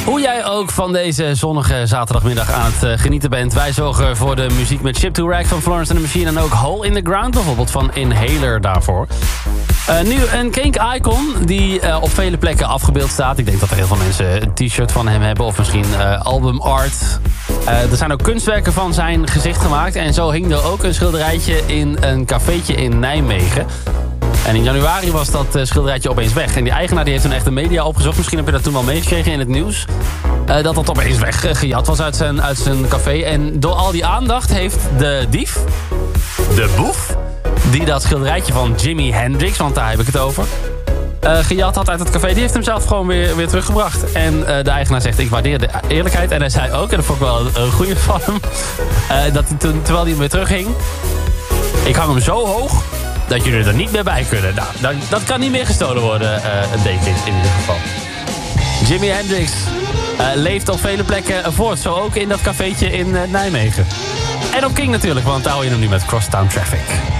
Hoe jij ook van deze zonnige zaterdagmiddag aan het genieten bent. Wij zorgen voor de muziek met Ship to Rag van Florence and the Machine. En ook Hole in the Ground bijvoorbeeld van Inhaler daarvoor. Nu een Kink-icon die op vele plekken afgebeeld staat. Ik denk dat er heel veel mensen een t-shirt van hem hebben. Of misschien albumart. Er zijn ook kunstwerken van zijn gezicht gemaakt. En zo hing er ook een schilderijtje in een cafeetje in Nijmegen. En in januari was dat schilderijtje opeens weg. En die eigenaar die heeft toen echt de media opgezocht. Misschien heb je dat toen wel meegekregen in het nieuws. Dat opeens weggejat was uit zijn café. En door al die aandacht heeft de dief, de boef, die dat schilderijtje van Jimi Hendrix, want daar heb ik het over, gejat had uit het café, die heeft hem zelf gewoon weer teruggebracht. En de eigenaar zegt, ik waardeer de eerlijkheid. En hij zei ook, en dat vond ik wel een goede van hem, dat hij terwijl hij hem weer terughing, ik hang hem zo hoog dat jullie er niet meer bij kunnen. Nou, dat kan niet meer gestolen worden, denk ik in ieder geval. Jimi Hendrix leeft op vele plekken voort. Zo ook in dat cafeetje in Nijmegen. En op King natuurlijk, want daar hou je hem nu met Crosstown Traffic.